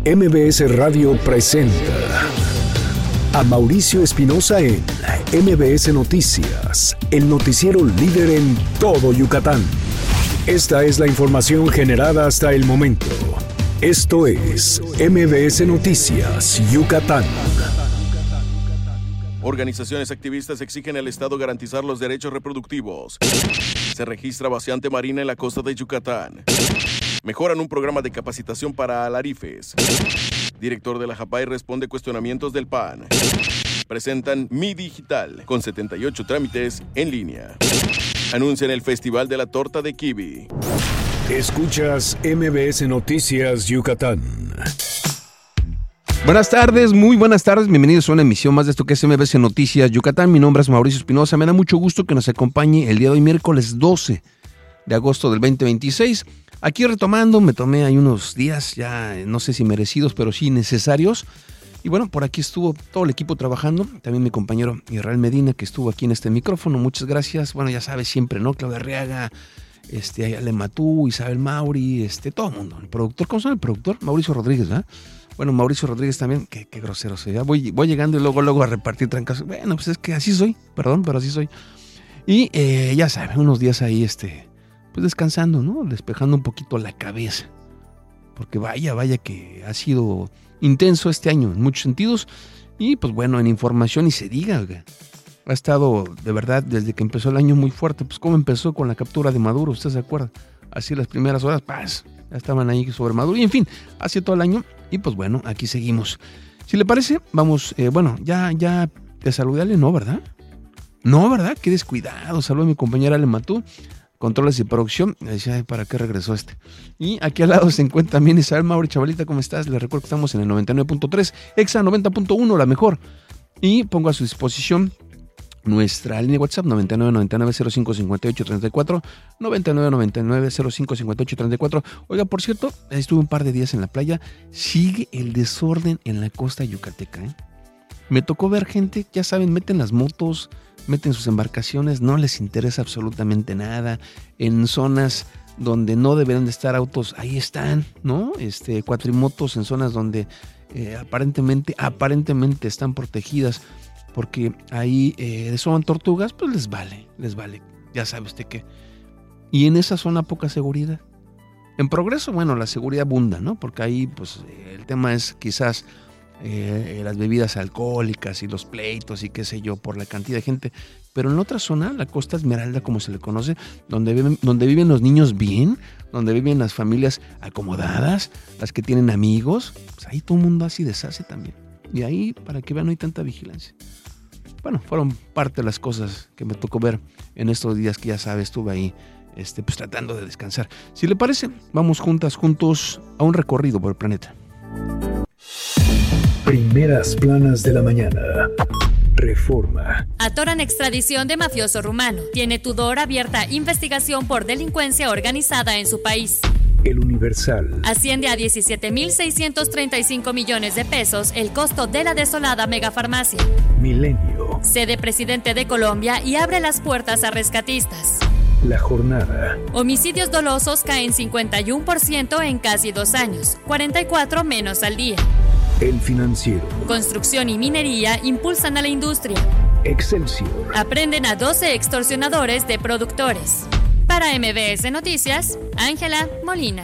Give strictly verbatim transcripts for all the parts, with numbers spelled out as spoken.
M B S Radio presenta a Mauricio Espinosa en M B S Noticias, el noticiero líder en todo Yucatán. Esta es la información generada hasta el momento. Esto es M B S Noticias, Yucatán. Organizaciones activistas exigen al Estado garantizar los derechos reproductivos. Se registra vaciante marina en la costa de Yucatán. Mejoran un programa de capacitación para alarifes. Director de la Japay responde cuestionamientos del P A N. Presentan Mi Digital con setenta y ocho trámites en línea. Anuncian el Festival de la Torta de Kibi. Escuchas M B S Noticias Yucatán. Buenas tardes, muy buenas tardes, bienvenidos a una emisión más de esto que es M B S Noticias Yucatán. Mi nombre es Mauricio Espinosa, me da mucho gusto que nos acompañe el día de hoy, miércoles doce de agosto del veinte veintiséis. Aquí retomando, me tomé ahí unos días ya, no sé si merecidos, pero sí necesarios. Y bueno, por aquí estuvo todo el equipo trabajando, también mi compañero Israel Medina, que estuvo aquí en este micrófono, muchas gracias. Bueno, ya sabes siempre, ¿no? Claudia Arriaga, este, Ale Matú, Isabel Mauri, este, todo el mundo. El productor, ¿cómo se llama el productor? Mauricio Rodríguez, ¿verdad? Bueno, Mauricio Rodríguez también, qué, qué grosero soy. Ya voy, voy llegando y luego, luego a repartir trancas. Bueno, pues es que así soy, perdón, pero así soy. Y eh, ya saben, unos días ahí, este, pues descansando, ¿no? Despejando un poquito la cabeza. Porque vaya, vaya que ha sido intenso este año en muchos sentidos. Y pues bueno, en información y se diga, oiga, ha estado de verdad desde que empezó el año muy fuerte. Pues cómo empezó con la captura de Maduro, ¿usted se acuerda? Así las primeras horas, ¡paz! Ya estaban ahí sobre Maduro. Y en fin, hace todo el año. Y pues bueno, aquí seguimos. Si le parece, vamos, eh, bueno, ya, ya te saludé, Ale, ¿no, verdad? No, ¿verdad? Qué descuidado. Saludo a mi compañera Ale Matú, controles y producción. Me decía, ay, ¿para qué regresó este? Y aquí al lado se encuentra también Isabel Mauri. Chavalita, ¿cómo estás? Les recuerdo que estamos en el noventa y nueve punto tres, Exa noventa punto uno, la mejor. Y pongo a su disposición nuestra línea de WhatsApp, noventa y nueve noventa y nueve cero cinco cincuenta y ocho treinta y cuatro, noventa y nueve noventa y nueve cero cinco cincuenta y ocho treinta y cuatro. Oiga, por cierto, estuve un par de días en la playa. Sigue el desorden en la costa yucateca, ¿eh? Me tocó ver gente, ya saben, meten las motos, meten sus embarcaciones, no les interesa absolutamente nada. En zonas donde no deberían de estar autos, ahí están, ¿no? Este, cuatrimotos en zonas donde eh, aparentemente, aparentemente están protegidas, porque ahí eh, son tortugas, pues les vale, les vale, ya sabe usted qué. Y en esa zona poca seguridad. En Progreso, bueno, la seguridad abunda, ¿no? Porque ahí, pues, el tema es quizás eh, las bebidas alcohólicas y los pleitos y qué sé yo, por la cantidad de gente. Pero en otra zona, la Costa Esmeralda, como se le conoce, donde viven, donde viven los niños bien, donde viven las familias acomodadas, las que tienen amigos, pues ahí todo el mundo así deshace también. Y ahí, para que vean, no hay tanta vigilancia. Bueno, fueron parte de las cosas que me tocó ver en estos días que ya sabes, estuve ahí este, pues, tratando de descansar. Si le parece, vamos juntas, juntos a un recorrido por el planeta. Primeras planas de la mañana. Reforma. Atoran extradición de mafioso rumano. Tiene Tudor abierta investigación por delincuencia organizada en su país. El Universal. Asciende a diecisiete mil seiscientos treinta y cinco millones de pesos el costo de la desolada megafarmacia. Milenio. Cede presidente de Colombia y abre las puertas a rescatistas. La Jornada. Homicidios dolosos caen cincuenta y uno por ciento en casi dos años, cuarenta y cuatro menos al día. El Financiero. Construcción y minería impulsan a la industria. Excelsior. Aprenden a doce extorsionadores de productores. Para M B S Noticias, Ángela Molina.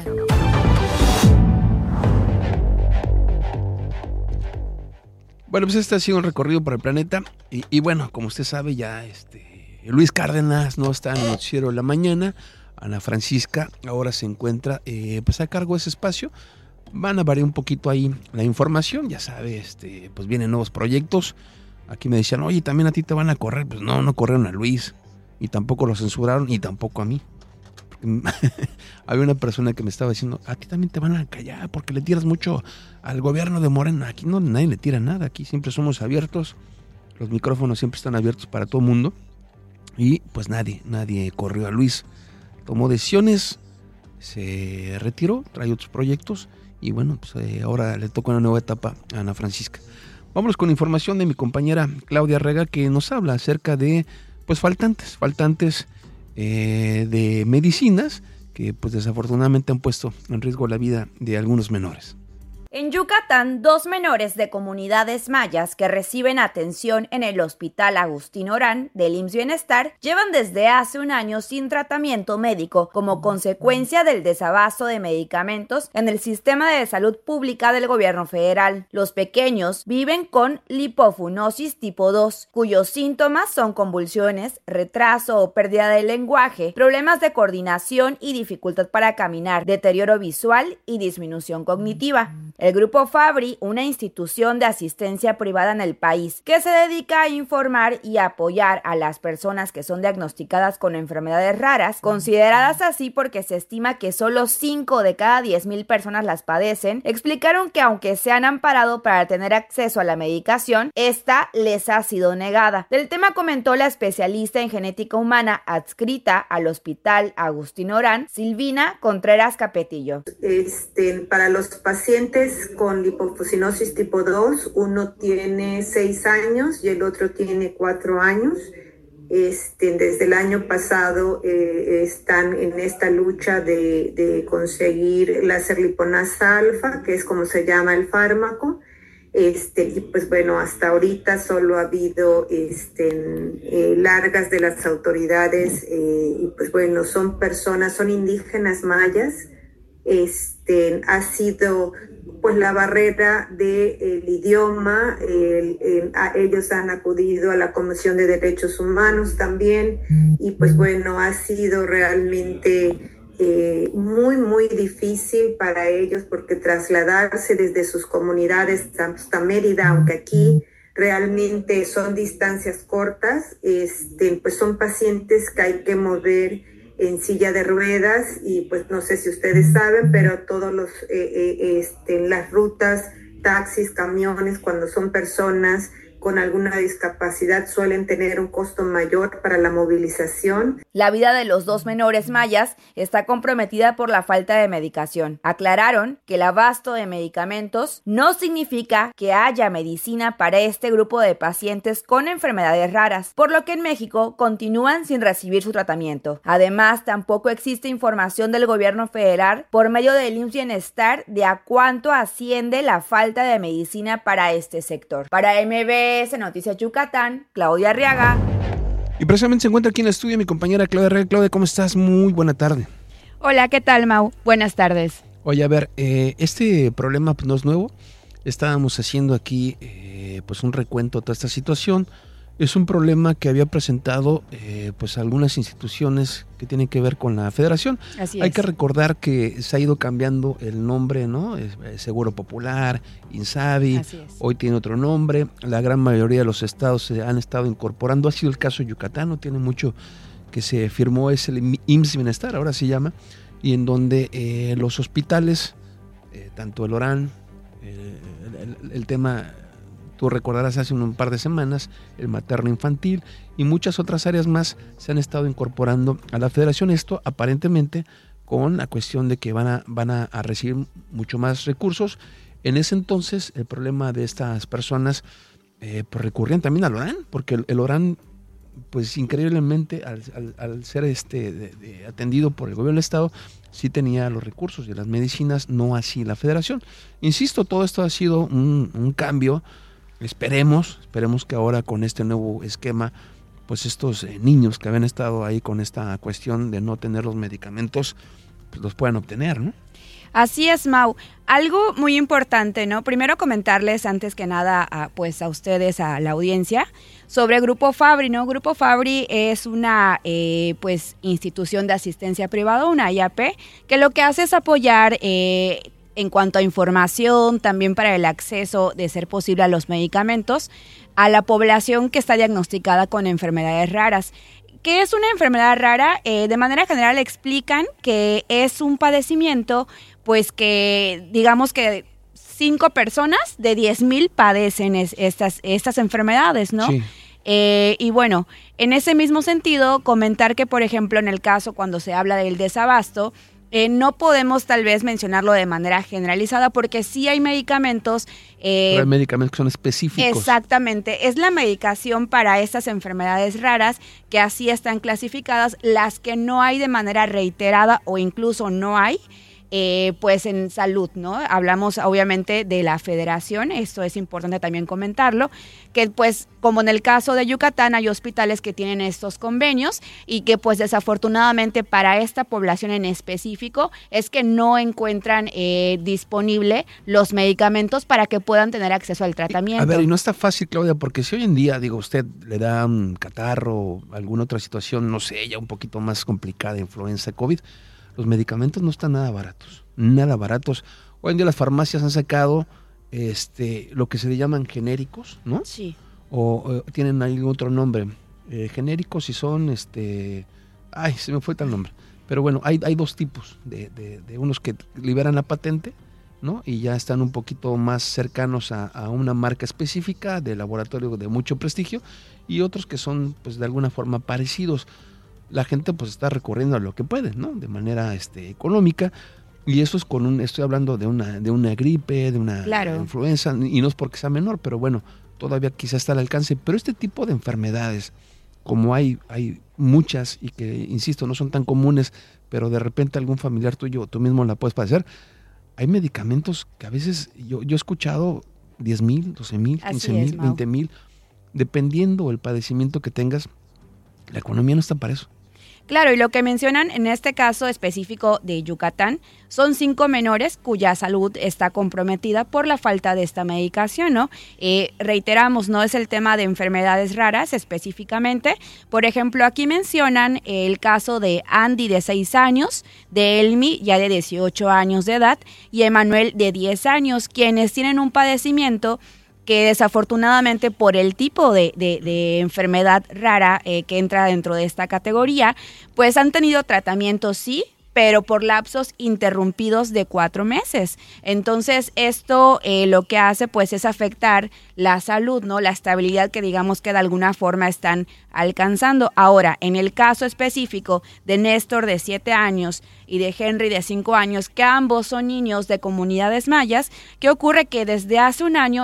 Bueno, pues este ha sido un recorrido por el planeta. Y, y bueno, como usted sabe, ya este Luis Cárdenas no está en el noticiero de la mañana. Ana Francisca ahora se encuentra eh, pues a cargo de ese espacio. Van a variar un poquito ahí la información. Ya sabe, este, pues vienen nuevos proyectos. Aquí me decían, oye, también a ti te van a correr. Pues no, no corrieron a Luis. Y tampoco lo censuraron, y tampoco a mí. Había una persona que me estaba diciendo, a ti también te van a callar porque le tiras mucho al gobierno de Morena. Aquí no, nadie le tira nada, aquí siempre somos abiertos, los micrófonos siempre están abiertos para todo el mundo. Y pues nadie, nadie corrió a Luis. Tomó decisiones, se retiró, trae otros proyectos y bueno, pues eh, ahora le toca una nueva etapa a Ana Francisca. Vámonos con información de mi compañera Claudia Arriaga, que nos habla acerca de pues faltantes, faltantes eh, de medicinas que pues desafortunadamente han puesto en riesgo la vida de algunos menores. En Yucatán, dos menores de comunidades mayas que reciben atención en el Hospital Agustín Orán del I M S S Bienestar llevan desde hace un año sin tratamiento médico como consecuencia del desabasto de medicamentos en el sistema de salud pública del gobierno federal. Los pequeños viven con lipofunosis tipo dos, cuyos síntomas son convulsiones, retraso o pérdida del lenguaje, problemas de coordinación y dificultad para caminar, deterioro visual y disminución cognitiva. El Grupo Fabri, una institución de asistencia privada en el país que se dedica a informar y apoyar a las personas que son diagnosticadas con enfermedades raras, consideradas así porque se estima que solo cinco de cada diez mil personas las padecen, explicaron que aunque se han amparado para tener acceso a la medicación, esta les ha sido negada. Del tema comentó la especialista en genética humana adscrita al Hospital Agustín Orán, Silvina Contreras Capetillo. Este, para los pacientes con lipofuscinosis tipo dos, uno tiene seis años y el otro tiene cuatro años. Este, desde el año pasado eh, están en esta lucha de, de conseguir la serliponasa alfa, que es como se llama el fármaco. Este, y pues bueno, hasta ahorita solo ha habido este, eh, largas de las autoridades eh, y pues bueno, son personas, son indígenas mayas. Este, ha sido pues la barrera del idioma, el, el, a ellos han acudido a la Comisión de Derechos Humanos también y pues bueno, ha sido realmente eh, muy muy difícil para ellos porque trasladarse desde sus comunidades hasta Mérida, aunque aquí realmente son distancias cortas, este, pues son pacientes que hay que mover en silla de ruedas y pues no sé si ustedes saben, pero todos los eh, eh, este, las rutas, taxis, camiones, cuando son personas con alguna discapacidad suelen tener un costo mayor para la movilización. La vida de los dos menores mayas está comprometida por la falta de medicación. Aclararon que el abasto de medicamentos no significa que haya medicina para este grupo de pacientes con enfermedades raras, por lo que en México continúan sin recibir su tratamiento. Además, tampoco existe información del gobierno federal por medio del I M S S Bienestar de a cuánto asciende la falta de medicina para este sector. Para M B S Noticias Yucatán, Claudia Arriaga. Y precisamente se encuentra aquí en el estudio mi compañera Claudia Arriaga. Claudia, ¿cómo estás? Muy buena tarde. Hola, ¿qué tal, Mau? Buenas tardes. Oye, a ver, eh, este problema pues, no es nuevo. Estábamos haciendo aquí eh, pues un recuento de toda esta situación. Es un problema que había presentado eh, pues algunas instituciones que tienen que ver con la federación. Así Hay es. que recordar que se ha ido cambiando el nombre, ¿no? Es, es Seguro Popular, INSABI, Así es. Hoy tiene otro nombre. La gran mayoría de los estados se han estado incorporando. Ha sido el caso de Yucatán, no tiene mucho que se firmó, es el I M S S Bienestar, ahora se llama, y en donde eh, los hospitales, eh, tanto el Orán, eh, el, el, el tema... Tú recordarás hace un par de semanas, el materno infantil y muchas otras áreas más se han estado incorporando a la federación. Esto aparentemente con la cuestión de que van a, van a, a recibir mucho más recursos. En ese entonces el problema de estas personas eh, pues recurrían también al Orán, porque el, el Orán pues increíblemente al, al, al ser este de, de atendido por el gobierno del estado sí tenía los recursos y las medicinas, no así la federación. Insisto, todo esto ha sido un, un cambio. Esperemos, esperemos que ahora con este nuevo esquema, pues estos eh, niños que habían estado ahí con esta cuestión de no tener los medicamentos, pues los puedan obtener, ¿no? Así es, Mau. Algo muy importante, ¿no? Primero comentarles antes que nada, a, pues a ustedes, a la audiencia, sobre Grupo Fabri, ¿no? Grupo Fabri es una, eh, pues, institución de asistencia privada, una I A P, que lo que hace es apoyar eh, en cuanto a información, también para el acceso, de ser posible, a los medicamentos, a la población que está diagnosticada con enfermedades raras. ¿Qué es una enfermedad rara? Eh, de manera general explican que es un padecimiento, pues que digamos que cinco personas de diez mil padecen es, estas, estas enfermedades, ¿no? Sí. Eh, y bueno, en ese mismo sentido, comentar que, por ejemplo, en el caso cuando se habla del desabasto, Eh, no podemos tal vez mencionarlo de manera generalizada porque sí hay medicamentos. Eh, Pero hay medicamentos que son específicos. Exactamente, es la medicación para estas enfermedades raras que así están clasificadas, las que no hay de manera reiterada o incluso no hay. eh, pues en salud, ¿no? Hablamos obviamente de la federación, esto es importante también comentarlo, que pues como en el caso de Yucatán hay hospitales que tienen estos convenios y que pues desafortunadamente para esta población en específico es que no encuentran eh, disponible los medicamentos para que puedan tener acceso al tratamiento. A ver, y no está fácil, Claudia, porque si hoy en día, digo, usted le da un catarro o alguna otra situación, no sé, ya un poquito más complicada, influenza, COVID, los medicamentos no están nada baratos, nada baratos. Hoy en día las farmacias han sacado este, lo que se le llaman genéricos, ¿no? Sí. O, o tienen algún otro nombre. Eh, genéricos y son, este, ay, se me fue tal nombre. Pero bueno, hay, hay dos tipos, de, de, de unos que liberan la patente, ¿no? Y ya están un poquito más cercanos a, a una marca específica de laboratorio de mucho prestigio, y otros que son, pues, de alguna forma parecidos. La gente, pues, está recurriendo a lo que puede, ¿no? De manera, este, económica. Y eso es con un, estoy hablando de una, de una gripe, de una claro. influenza, y no es porque sea menor, pero bueno, todavía quizás está al alcance. Pero este tipo de enfermedades, como hay, hay muchas y que, insisto, no son tan comunes, pero de repente algún familiar tuyo o tú mismo la puedes padecer, hay medicamentos que a veces yo, yo he escuchado diez mil, doce mil, quince mil, veinte mil, dependiendo el padecimiento que tengas, la economía no está para eso. Claro, y lo que mencionan en este caso específico de Yucatán son cinco menores cuya salud está comprometida por la falta de esta medicación, ¿no? Eh, reiteramos, no es el tema de enfermedades raras específicamente. Por ejemplo, aquí mencionan el caso de Andy de seis años, de Elmi ya de dieciocho años de edad y Emanuel de diez años, quienes tienen un padecimiento que desafortunadamente por el tipo de, de, de enfermedad rara eh, que entra dentro de esta categoría, pues han tenido tratamiento sí, pero por lapsos interrumpidos de cuatro meses. Entonces esto eh, lo que hace pues es afectar la salud, ¿no? La estabilidad que digamos que de alguna forma están alcanzando. Ahora, en el caso específico de Néstor de siete años y de Henry de cinco años, que ambos son niños de comunidades mayas, ¿qué ocurre? Que desde hace un año